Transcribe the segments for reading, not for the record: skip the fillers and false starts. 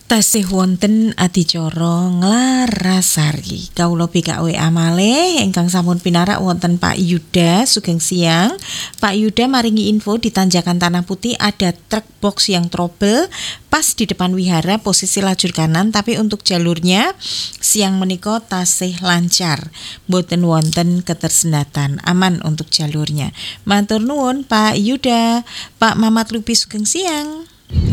Tasih wonten adicara nglarasari kawula BKWA malih ingkang sampun pinarak wonten Pak Yuda sugeng siang. Pak Yuda maringi info di Tanjakan Tanah Putih ada truk box yang trouble pas di depan wihara posisi lajur kanan, tapi untuk jalurnya siang menika tasih lancar, boten wonten ketersendatan, aman untuk jalurnya. Matur nuwun Pak Yuda. Pak Mamat Lupi sugeng siang.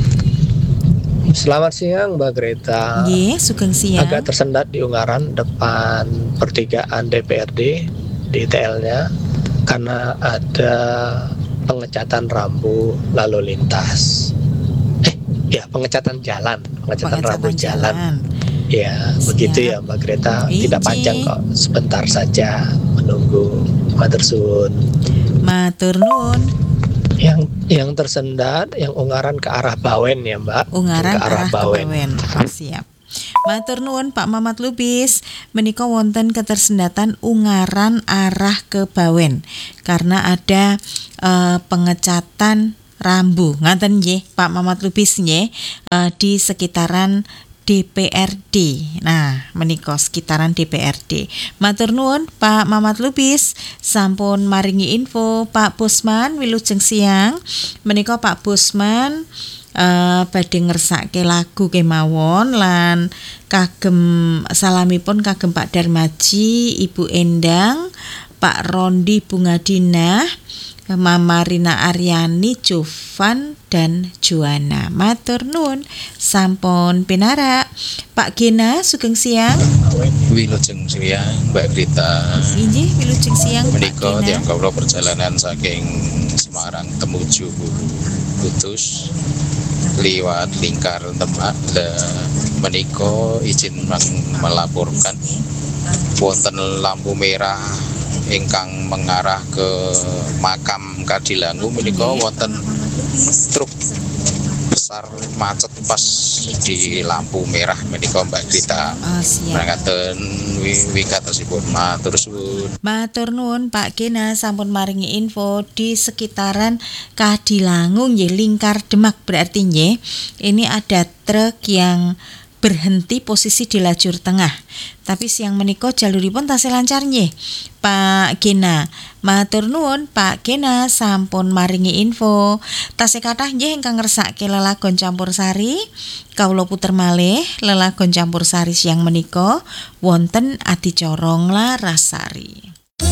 Selamat siang Mbak Greta. Nggih, sugeng siang. Agak tersendat di Ungaran depan pertigaan DPRD di TL-nya karena ada pengecatan rambu lalu lintas. Pengecatan jalan, rambu jalan. Ya, siap. Begitu ya Mbak Greta. Tidak panjang kok, sebentar saja menunggu. Matur suwun. Matur nuwun. Yang tersendat, yang Ungaran ke arah Bawen ya Mbak. Ungaran ke arah Bawen. Siap. Matur nuwun Pak Mamat Lubis. Menika wonten ketersendatan Ungaran arah ke Bawen karena ada pengecatan rambu. Ngaten nggih Pak Mamat Lubis nggih, di sekitaran DPRD. Nah, menika sekitaran DPRD. Matur nuwun Pak Mamat Lubis, sampun maringi info Pak Busman wilujeng siang. Menika Pak Busman badhe ngersake lagu kemawon lan kagem salamipun kagem Pak Darmaji, Ibu Endang, Pak Rondi Bungadinah, Mama Rina Aryani, Jovan dan Juana. Matur nuwun sampun pinarak. Pak Gena sugeng siang. Wilujeng siang Mbak Grita. Inggih wilujeng siang menika Pak Gena. tiyang kawula perjalanan saking Semarang temuju Kudus liwat Lingkar Demak. Menika izin melaporkan wonten lampu merah ingkang mengarah ke makam Kadilangu menika wonten truk besar macet pas di lampu merah menika Mbak Grita. Mangkaten wigatosipun matur suwun. Matur nuwun Pak Gena sampun maringi info di sekitaran Kadilangu nggih Lingkar Demak berarti nggih. Ini ada truk yang berhenti posisi di lajur tengah. Tapi siang menika jaluripun tasih lancar nggih. Pak Gena, matur nuwun Pak Gena sampun maringi info. Tasih kathah nggih ingkang ngersake lelagon campursari. Kawula puter malih lelagon campursari siang menika wonten adicara nglarasari.